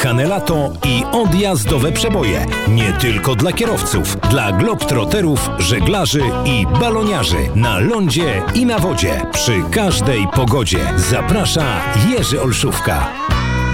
Canelato i odjazdowe przeboje. Nie tylko dla kierowców, dla globtroterów, żeglarzy i baloniarzy. Na lądzie i na wodzie. Przy każdej pogodzie. Zaprasza Jerzy Olszówka.